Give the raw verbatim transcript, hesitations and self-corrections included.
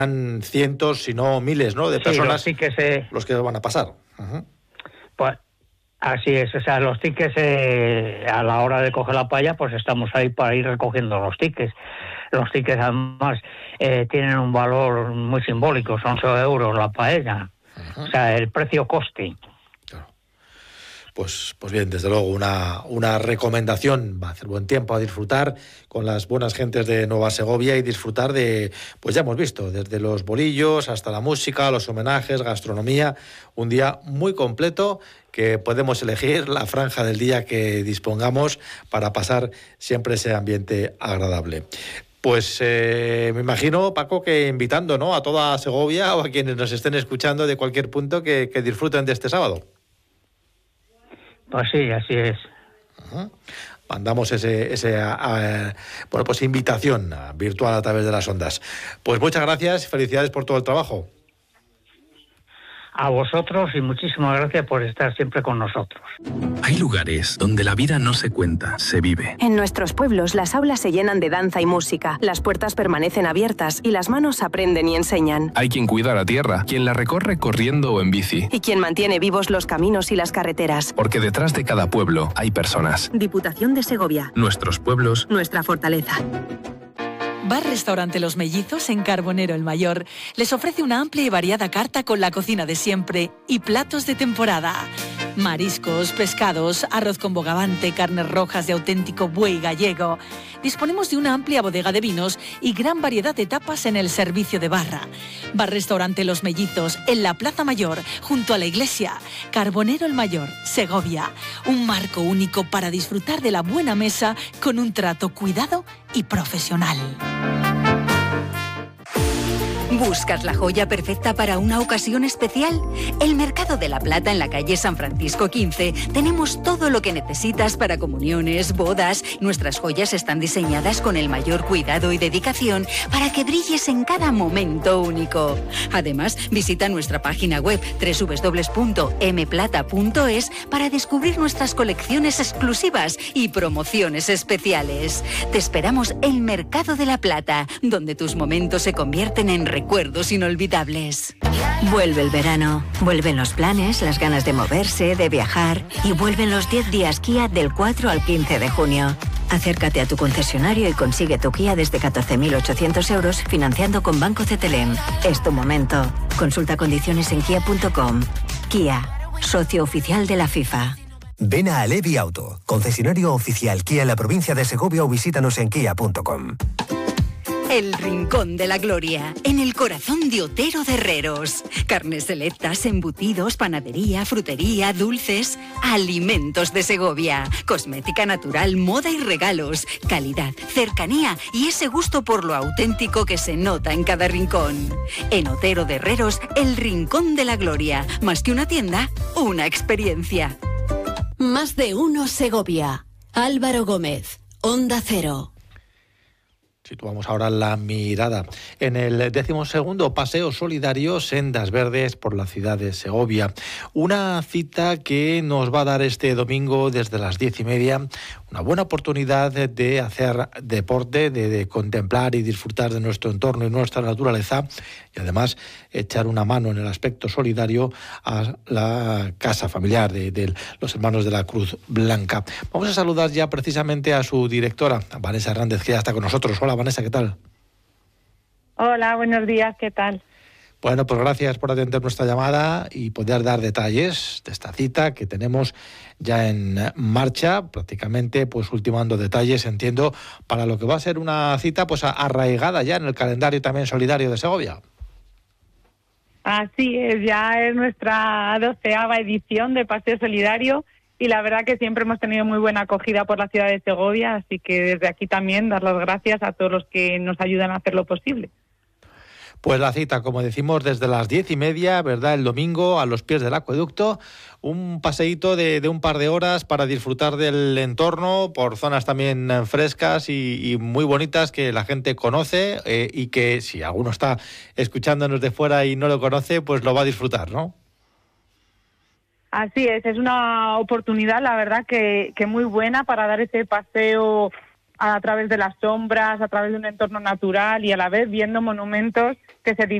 cientos, si no miles, ¿no?, de sí, personas los tickets, eh, los que van a pasar. Uh-huh. Pues así es, o sea, los tickets eh, a la hora de coger la paella, pues estamos ahí para ir recogiendo los tickets. Los tickets además eh, tienen un valor muy simbólico, son ocho euros la paella. Uh-huh. O sea, el precio coste. Claro. Pues, pues bien, desde luego, una, una recomendación. Va a hacer buen tiempo a disfrutar con las buenas gentes de Nueva Segovia y disfrutar de, pues ya hemos visto, desde los bolillos hasta la música, los homenajes, gastronomía. Un día muy completo que podemos elegir la franja del día que dispongamos para pasar siempre ese ambiente agradable. Pues eh, me imagino, Paco, que invitando, ¿no?, a toda Segovia o a quienes nos estén escuchando de cualquier punto que, que disfruten de este sábado. Pues sí, así es. Uh-huh. Mandamos ese, ese a, a, bueno, pues invitación virtual a través de las ondas. Pues muchas gracias y felicidades por todo el trabajo. A vosotros y muchísimas gracias por estar siempre con nosotros. Hay lugares donde la vida no se cuenta, se vive. En nuestros pueblos las aulas se llenan de danza y música, las puertas permanecen abiertas y las manos aprenden y enseñan. Hay quien cuida la tierra, quien la recorre corriendo o en bici. Y quien mantiene vivos los caminos y las carreteras. Porque detrás de cada pueblo hay personas. Diputación de Segovia. Nuestros pueblos. Nuestra fortaleza. Bar-Restaurante Los Mellizos en Carbonero el Mayor les ofrece una amplia y variada carta con la cocina de siempre y platos de temporada. Mariscos, pescados, arroz con bogavante, carnes rojas de auténtico buey gallego. Disponemos de una amplia bodega de vinos y gran variedad de tapas en el servicio de barra. Bar-Restaurante Los Mellizos en la Plaza Mayor, junto a la iglesia. Carbonero el Mayor, Segovia. Un marco único para disfrutar de la buena mesa con un trato cuidado y profesional. ¿Buscas la joya perfecta para una ocasión especial? El Mercado de la Plata en la calle San Francisco quince. Tenemos todo lo que necesitas para comuniones, bodas. Nuestras joyas están diseñadas con el mayor cuidado y dedicación para que brilles en cada momento único. Además, visita nuestra página web doble u doble u doble u punto m plata punto es para descubrir nuestras colecciones exclusivas y promociones especiales. Te esperamos en Mercado de la Plata, donde tus momentos se convierten en recuerdos Recuerdos inolvidables. Vuelve el verano, vuelven los planes, las ganas de moverse, de viajar y vuelven los diez días Kia del cuatro al quince de junio. Acércate a tu concesionario y consigue tu Kia desde catorce mil ochocientos euros financiando con Banco Cetelem. Es tu momento. Consulta condiciones en kia punto com. Kia, socio oficial de la FIFA. Ven a Alevi Auto, concesionario oficial Kia en la provincia de Segovia o visítanos en kia punto com. El Rincón de la Gloria, en el corazón de Otero de Herreros. Carnes selectas, embutidos, panadería, frutería, dulces, alimentos de Segovia, cosmética natural, moda y regalos, calidad, cercanía y ese gusto por lo auténtico que se nota en cada rincón. En Otero de Herreros, el Rincón de la Gloria. Más que una tienda, una experiencia. Más de uno Segovia. Álvaro Gómez, Onda Cero. Situamos ahora la mirada en el decimosegundo Paseo Solidario Sendas Verdes por la ciudad de Segovia. Una cita que nos va a dar este domingo desde las diez y media una buena oportunidad de hacer deporte, de, de contemplar y disfrutar de nuestro entorno y nuestra naturaleza y además echar una mano en el aspecto solidario a la casa familiar de, de los hermanos de la Cruz Blanca. Vamos a saludar ya precisamente a su directora, Vanessa Hernández, que ya está con nosotros. Hola, Vanessa, ¿qué tal? Hola, buenos días, ¿qué tal? Bueno, pues gracias por atender nuestra llamada y poder dar detalles de esta cita que tenemos ya en marcha, prácticamente pues ultimando detalles, entiendo, para lo que va a ser una cita pues arraigada ya en el calendario también solidario de Segovia. Así es, ya es nuestra doceava edición de Paseo Solidario y la verdad que siempre hemos tenido muy buena acogida por la ciudad de Segovia, así que desde aquí también dar las gracias a todos los que nos ayudan a hacer lo posible. Pues la cita, como decimos, desde las diez y media, ¿verdad?, el domingo, a los pies del acueducto, un paseíto de, de un par de horas para disfrutar del entorno, por zonas también frescas y, y muy bonitas que la gente conoce eh, y que si alguno está escuchándonos de fuera y no lo conoce, pues lo va a disfrutar, ¿no? Así es, es una oportunidad, la verdad, que, que muy buena para dar ese paseo a través de las sombras, a través de un entorno natural y a la vez viendo monumentos que se